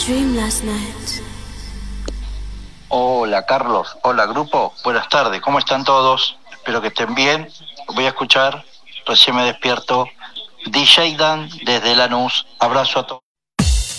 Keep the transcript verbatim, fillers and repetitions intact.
Dream last night. Hola Carlos, hola grupo, buenas tardes, ¿cómo están todos? Espero que estén bien. Voy a escuchar, recién me despierto, D J Dan desde Lanús. Abrazo a todos.